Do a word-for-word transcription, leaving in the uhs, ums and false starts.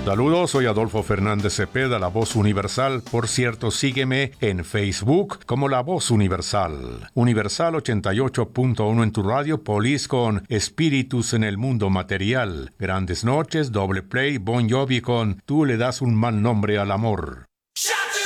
Saludos, soy Adolfo Fernández Cepeda, La Voz Universal. Por cierto, sígueme en Facebook como La Voz Universal. Universal ochenta y ocho punto uno en tu radio, Police con Espíritus en el Mundo Material. Grandes Noches, Doble Play, Bon Jovi con Tú le das un mal nombre al amor.